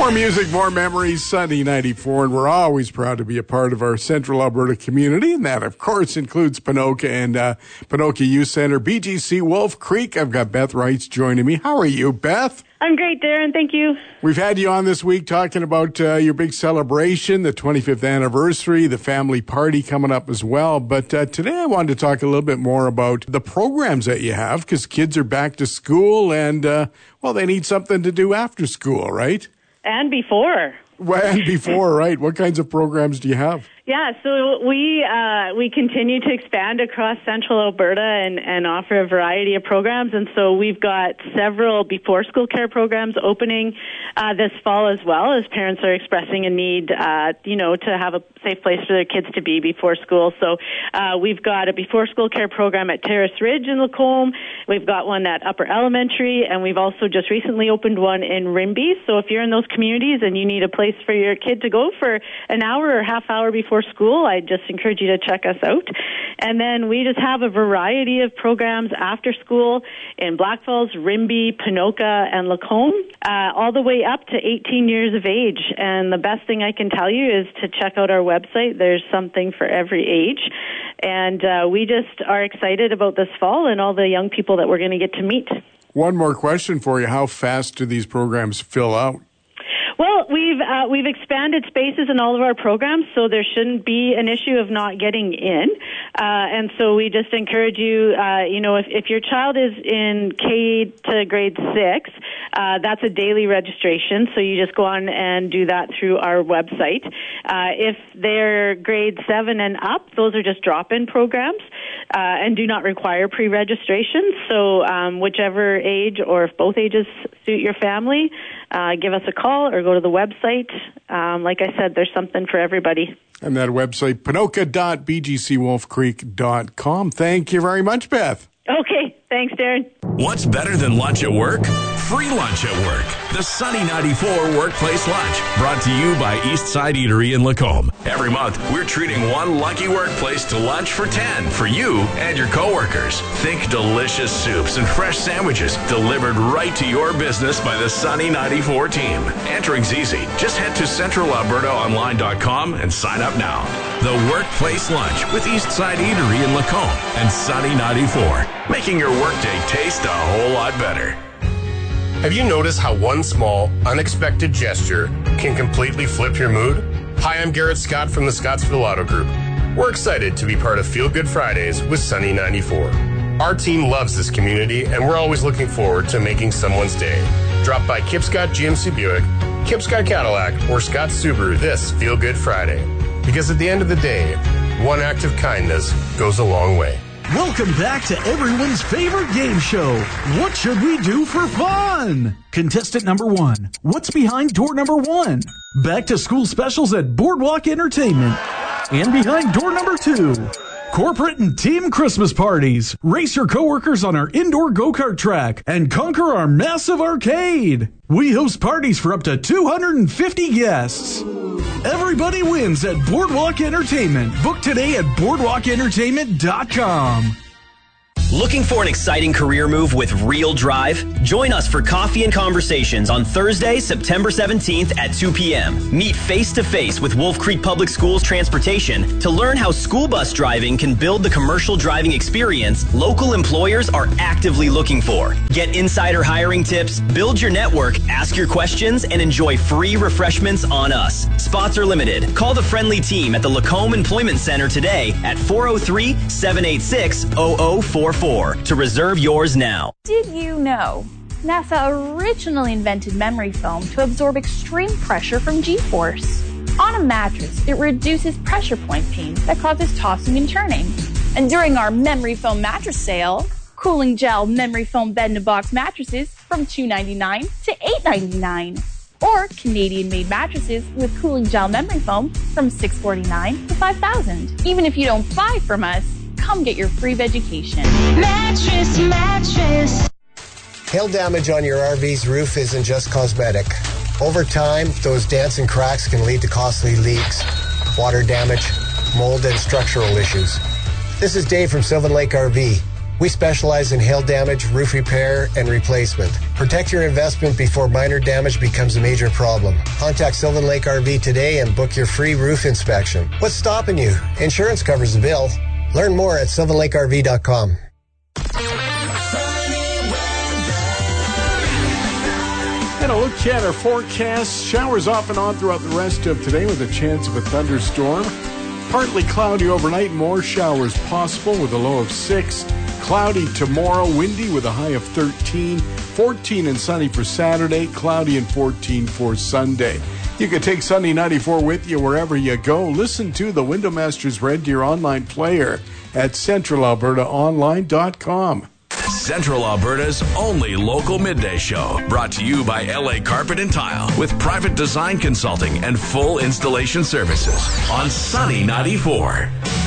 More music, more memories, Sunny 94, and we're always proud to be a part of our Central Alberta community, and that, of course, includes Ponoka and Ponoka Youth Center, BGC Wolf Creek. I've got Beth Reitz joining me. How are you, Beth? I'm great, Darren. Thank you. We've had you on this week talking about your big celebration, the 25th anniversary, the family party coming up as well. But today I wanted to talk a little bit more about the programs that you have, because kids are back to school and, well, they need something to do after school, right? And before. Well, and before, right. What kinds of programs do you have? Yeah, so we continue to expand across Central Alberta and offer a variety of programs, and so we've got several before-school care programs opening this fall as well, as parents are expressing a need, to have a safe place for their kids to be before school. So we've got a before-school care program at Terrace Ridge in Lacombe. We've got one at Upper Elementary, and we've also just recently opened one in Rimbey. So if you're in those communities and you need a place for your kid to go for an hour or half hour before school, I just encourage you to check us out. And then we just have a variety of programs after school in Black Falls, Rimbey, Ponoka, and Lacombe, all the way up to 18 years of age. And the best thing I can tell you is to check out our website. There's something for every age. And we just are excited about this fall and all the young people that we're going to get to meet. One more question for you. How fast do these programs fill out? Well, we've expanded spaces in all of our programs, so there shouldn't be an issue of not getting in. And so we just encourage you, if your child is in K to grade 6, that's a daily registration, so you just go on and do that through our website. If they're grade 7 and up, those are just drop-in programs and do not require pre-registration. So whichever age, or if both ages suit your family, give us a call or go to the website. Like I said, there's something for everybody. And that website, ponoka.bgcwolfcreek.com. Thank you very much, Beth. Okay. Thanks, Darren. What's better than lunch at work? Free lunch at work. The Sunny 94 Workplace Lunch, brought to you by Eastside Eatery in Lacombe. Every month, we're treating one lucky workplace to lunch for 10 for you and your coworkers. Think delicious soups and fresh sandwiches delivered right to your business by the Sunny 94 team. Entering's easy. Just head to centralalbertaonline.com and sign up now. The Workplace Lunch with Eastside Eatery in Lacombe and Sunny 94, making your workday taste a whole lot better. Have you noticed how one small, unexpected gesture can completely flip your mood? Hi, I'm Garrett Scott from the Scottsville Auto Group. We're excited to be part of Feel Good Fridays with Sunny 94. Our team loves this community, and we're always looking forward to making someone's day. Drop by Kipscott GMC Buick, Kipscott Cadillac, or Scott Subaru this Feel Good Friday. Because at the end of the day, one act of kindness goes a long way. Welcome back to everyone's favorite game show, What Should We Do for Fun? Contestant number 1, what's behind door number 1? Back to school specials at Boardwalk Entertainment. And behind door number 2, corporate and team Christmas parties. Race your coworkers on our indoor go-kart track and conquer our massive arcade. We host parties for up to 250 guests. Everybody wins at Boardwalk Entertainment. Book today at boardwalkentertainment.com. Looking for an exciting career move with real drive? Join us for Coffee and Conversations on Thursday, September 17th at 2 p.m. Meet face-to-face with Wolf Creek Public Schools Transportation to learn how school bus driving can build the commercial driving experience local employers are actively looking for. Get insider hiring tips, build your network, ask your questions, and enjoy free refreshments on us. Spots are limited. Call the friendly team at the Lacombe Employment Center today at 403-786-0044 to reserve yours now. Did you know NASA originally invented memory foam to absorb extreme pressure from G-force? On a mattress, it reduces pressure point pain that causes tossing and turning. And during our memory foam mattress sale, Cooling Gel memory foam bed-in-a-box mattresses from $299 to $899. Or Canadian-made mattresses with Cooling Gel memory foam from $649 to $5,000. Even if you don't buy from us, come get your free education. Mattress. Hail damage on your RV's roof isn't just cosmetic. Over time, those dents and cracks can lead to costly leaks, water damage, mold, and structural issues. This is Dave from Sylvan Lake RV. We specialize in hail damage, roof repair, and replacement. Protect your investment before minor damage becomes a major problem. Contact Sylvan Lake RV today and book your free roof inspection. What's stopping you? Insurance covers the bill. Learn more at sylvanlakeRV.com. And a look at our forecast. Showers off and on throughout the rest of today with a chance of a thunderstorm. Partly cloudy overnight, more showers possible with a low of 6. Cloudy tomorrow, windy with a high of 13. 14 and sunny for Saturday, cloudy and 14 for Sunday. You can take Sunny 94 with you wherever you go. Listen to the Window Masters Red Deer online player at centralalbertaonline.com. Central Alberta's only local midday show, brought to you by LA Carpet and Tile, with private design consulting and full installation services on Sunny 94.